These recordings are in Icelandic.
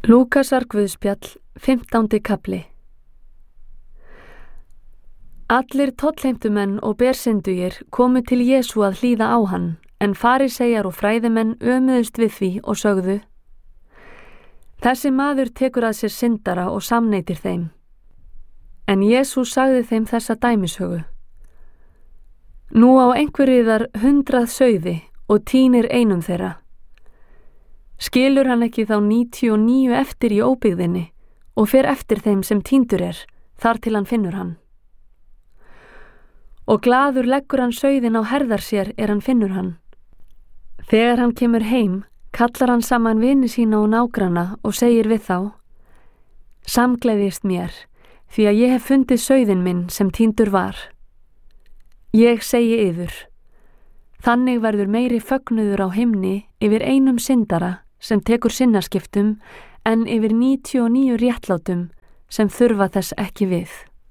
Lúkasar guðspjall, 15. kafli. Allir tollheimtumenn og bersyndugir komu til Jesú að hlýða á hann, en fariseijar og fræðimenn ömuðust við því og sögðu: Þessi maður tekur að sér syndara og samneytir þeim. En Jesú sagði þeim þessa dæmishögu: Nú á einhverjiðar 100 sauði og tínir einum þeirra. Skilur hann ekki þá 99 eftir í óbyggðinni og fer eftir þeim sem týndur þar til hann finnur hann. Og glaður leggur hann sauðin á herðar sér hann finnur hann. Þegar hann kemur heim, kallar hann saman vini sína og nágranna og segir við þá: Samgleðjist mér, því að ég hef fundið sauðin minn sem týndur var. Ég segi yður, þannig verður meiri fögnuður á himni yfir einum syndara sem tekur sinnaskiptum en yfir 99 réttlátum sem þurfa þess ekki við.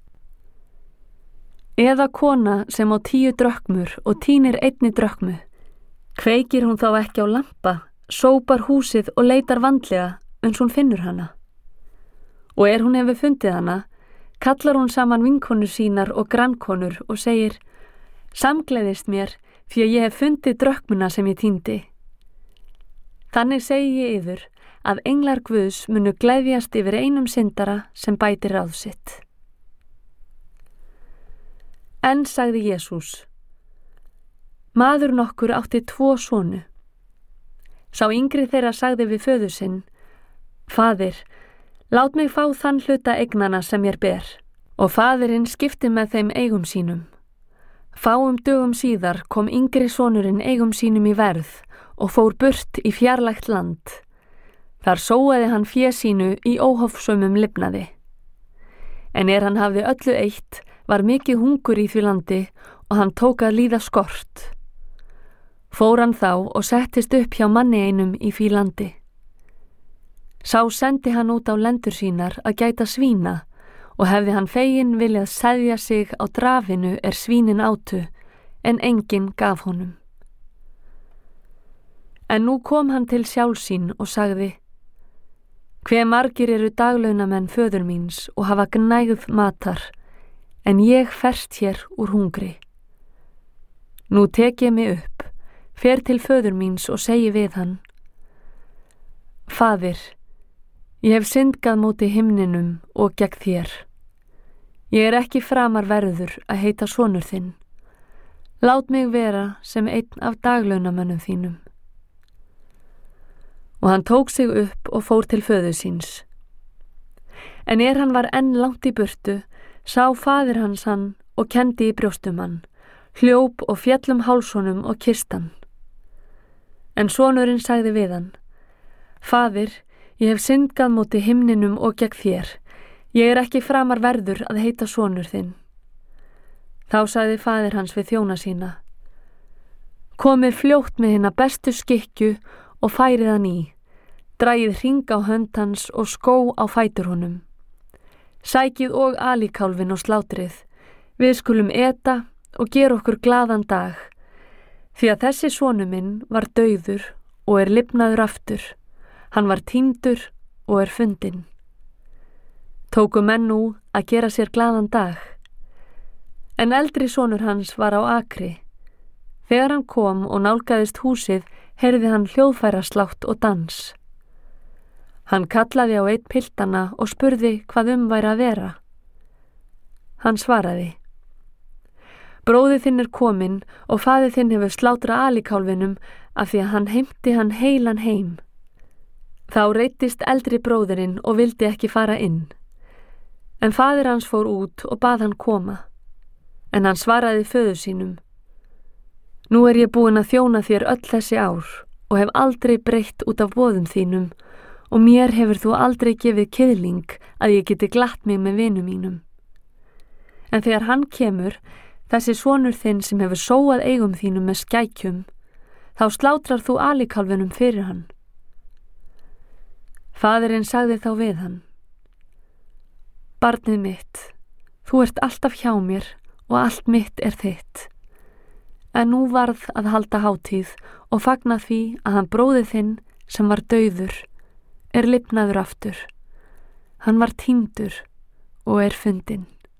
Eða kona sem á 10 drökmur og tínir 1 drökmu, kveikir hún þá ekki á lampa, sópar húsið og leitar vandlega uns hún finnur hana. Og hún hefur fundið hana, kallar hún saman vinkonur sínar og grannkonur og segir: Samgleðist mér, því að ég hef fundið drökmuna sem ég týndi. Þannig segi ég yður að englar Guðs munu gleðjast yfir einum syndara sem bætir ráð sitt. En sagði Jesús: Maður nokkur átti 2 sonu. Sá yngri þeirra sagði við föður sinn: Faðir, lát mig fá þann hluta eignana sem mér ber. Og faðirinn skipti með þeim eigum sínum. Fáum dögum síðar kom yngri sonurinn eigum sínum í verð og fór burt í fjarlægt land. Þar sóaði hann fé sínu í óhófsömum lifnaði. En hann hafði öllu eitt, var mikið hungur í því landi og hann tók að líða skort. Fór hann þá og settist upp hjá manni einum í því landi. Sá sendi hann út á lendur sínar að gæta svína og hefði hann feginn viljað seðja sig á drafinu svínin átu, en enginn gaf honum. En nú kom hann til sjálfs sín og sagði: Hve margir eru daglaunamenn föður míns og hafa gnægð matar, en ég ferst hér úr hungri. Nú tek ég mig upp, fer til föður míns og segi við hann: Faðir, ég hef syndgað móti himninum og gegn þér. Ég ekki framar verður að heita sonur þinn. Lát mig vera sem einn af daglaunamönnum þínum. Og hann tók sig upp og fór til föður síns. En hann var enn langt í burtu, sá faðir hans hann og kenndi í brjóstum hann, hljóp og féll hálsonum og kysst hann. En sonurinn sagði við hann: Faðir, ég hef syndgað móti himninum og gegn þér. Ég ekki framar verður að heita sonur þinn. Þá sagði faðir hans við þjóna sína: Komið fljótt með hina bestu skikkju og færið hann í. Dragið hring á hönd hans og skó á fætur honum. Sækið og alíkálfin og slátrið. Við skulum eta og gera okkur glaðan dag. Því að þessi sonur minn var dauður og lifnaður aftur. Hann var týndur og fundinn. Tóku menn nú að gera sér glaðan dag. En eldri sonur hans var á akri. Þegar hann kom og nálgaðist húsið, heyrði hann hljóðfæraslátt og dans. Hann kallaði á einn piltana og spurði hvað væri að vera. Hann svaraði: Bróðir þinn kominn og faðir þinn hefur slátrað alíkálfinum af því að hann heimti hann heilan heim. Þá reiddist eldri bróðirinn og vildi ekki fara inn. En faðir hans fór út og bað hann koma. En hann svaraði föður sínum: Nú ég búinn að þjóna þér öll þessi ár og hef aldrei breytt út af boðum þínum og mér hefur þú aldrei gefið kiðling að ég geti glatt mig með vinum mínum. En þegar hann kemur, þessi sonur þinn sem hefur sóað eigum þínum með skækjum, þá slátrar þú alíkálfinum fyrir hann. Faðirinn sagði þá við hann: Barnið mitt, þú alltaf hjá mér og allt mitt þitt. En nú varð að halda hátíð og fagna því að hann bróðir þinn sem var dauður lifnaður aftur. Hann var týndur og fundinn.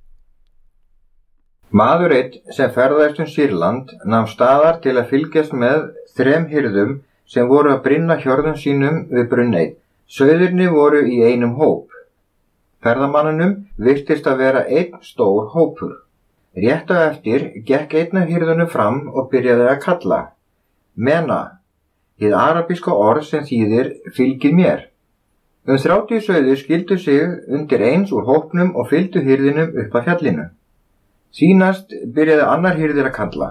Maður einn sem ferðaðist Sýrland nam staðar til að fylgjast með 3 hirðum sem voru að brynna hjörðum sínum við brunn einn. Sauðirnir voru í einum hóp. Ferðamannunum virtist að vera einn stór hópur. Rétt á eftir gekk einn af hirðunum fram og byrjaði að kalla. Mena, hið arabíska orð sem þýðir fylgið mér. 30 sauðir skildu sig undir eins úr hópnum og fylgdu hirðinum upp að fjallinu. Sínast byrjaði annar hirðir að kalla.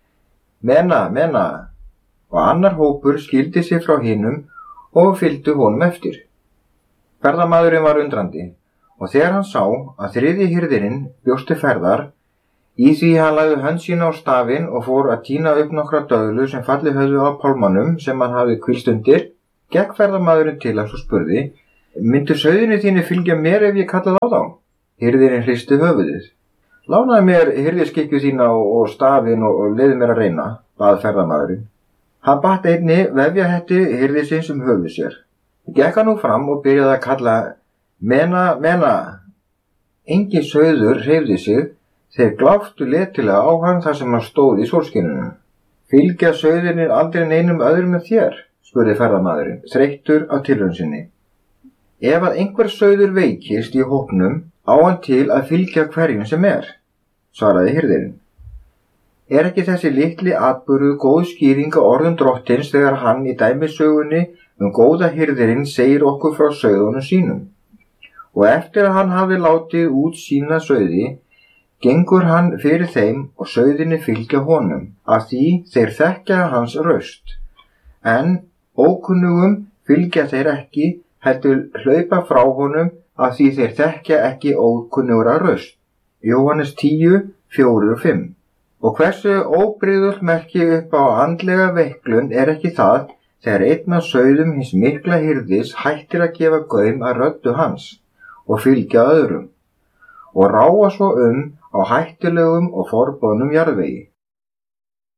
Mena, mena, og annar hópur skildi sig frá hinum og fylgdu honum eftir. Ferðamaðurinn var undrandi og þegar hann sá að 3. hirðirinn bjóst til ferðar, í því hann lagði hönd sína á stafinn og fór að tína upp nokkra döðlur sem fallið höfðu á pálmanum sem hann hafði hvílst undir, gekk ferðamaðurinn til hans og spurði: Myndu sauðinni þínu fylgja mér ef ég kallaði á þá? Hirðirinn hristi höfuðið. Lánaði mér hirðiskikju þína og stafinn og leiði mér að reyna, bað ferðamaðurinn. Hann batt einni vefjahetti hirðisins höfuð sér. Gekk hann nú fram og byrjaði að kalla: Mena, mena. Engin sauður hreyfði sig, þeir gláptu letilega á hann þar sem hann stóð í sólskininu. Fylgja sauðirnir aldrei neinum öðrum en þér? Spurði ferðamaðurinn, þreyttur á tilraun sinni. Ef að einhver sauður veikist í hópnum, á hann til að fylgja hverjum sem svaraði hirðirinn. Ekki þessi litli atburður góð skýring á orðum drottins þegar hann í dæmisögunni góða hirðirinn segir okkur frá sauðunum sínum? Og eftir að hann hafi látið út sína sauði, gengur hann fyrir þeim og sauðinni fylgja honum, af því þeir þekkja hans raust. En ókunnugum fylgja þeir ekki, heldur hlaupa frá honum, af því þeir þekkja ekki ókunnugra raust. Jóhannes 10, 4 og 5. Og hversu óbrigðult merki upp á andlega veiklun ekki það, þegar einn af sauðum hins mikla hirðis hættir að gefa gaum að röddu hans og fylgja öðrum og ráa svo á hættulegum og forboðnum jarðvegi.